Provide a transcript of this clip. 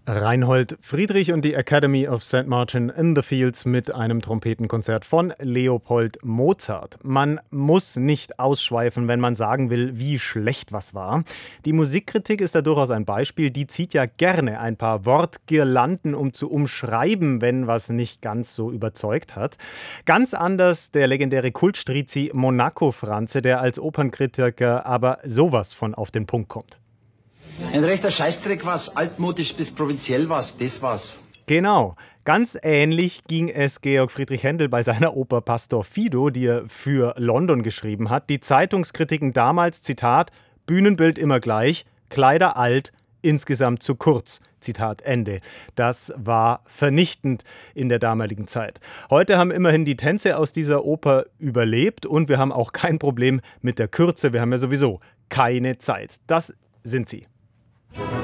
Reinhold Friedrich und die Academy of St. Martin in the Fields mit einem Trompetenkonzert von Leopold Mozart. Man muss nicht ausschweifen, wenn man sagen will, wie schlecht was war. Die Musikkritik ist da durchaus ein Beispiel. Die zieht ja gerne ein paar Wortgirlanden, um zu umschreiben, wenn was nicht ganz so überzeugt hat. Ganz anders der legendäre Kultstrizi Monaco Franze, der als Opernkritiker aber sowas von auf den Punkt kommt. Ein rechter Scheißdreck war's, altmodisch bis provinziell war's, das war's. Genau. Ganz ähnlich ging es Georg Friedrich Händel bei seiner Oper Pastor Fido, die er für London geschrieben hat. Die Zeitungskritiken damals, Zitat, Bühnenbild immer gleich, Kleider alt, insgesamt zu kurz. Zitat Ende. Das war vernichtend in der damaligen Zeit. Heute haben immerhin die Tänze aus dieser Oper überlebt und wir haben auch kein Problem mit der Kürze. Wir haben ja sowieso keine Zeit. Das sind sie.